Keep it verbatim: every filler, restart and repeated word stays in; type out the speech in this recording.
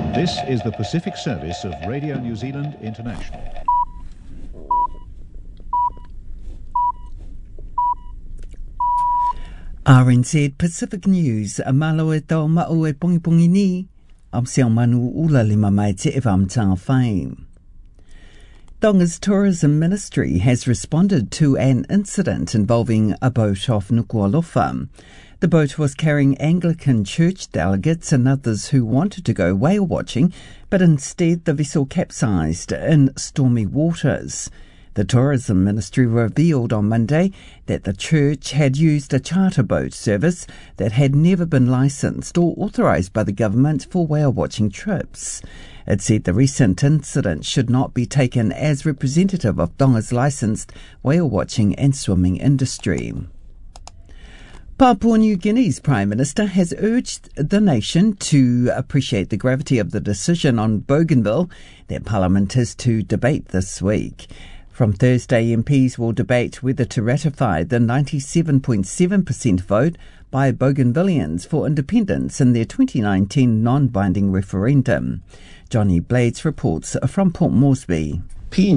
This is the Pacific Service of Radio New Zealand International. R N Z Pacific News, a malo e tau mao e pongi pongi ni, am seong manu ula lima mai te e wamtanga whai. Tonga's Tourism Ministry has responded to an incident involving a boat off Nuku'alofa. The boat was carrying Anglican church delegates and others who wanted to go whale watching, but instead the vessel capsized in stormy waters. The Tourism Ministry revealed on Monday that the church had used a charter boat service that had never been licensed or authorised by the government for whale watching trips. It said the recent incident should not be taken as representative of Tonga's licensed whale watching and swimming industry. Papua New Guinea's Prime Minister has urged the nation to appreciate the gravity of the decision on Bougainville that Parliament is to debate this week. From Thursday, M Ps will debate whether to ratify the ninety-seven point seven percent vote by Bougainvilleans for independence in their twenty nineteen non-binding referendum. Johnny Blades reports from Port Moresby.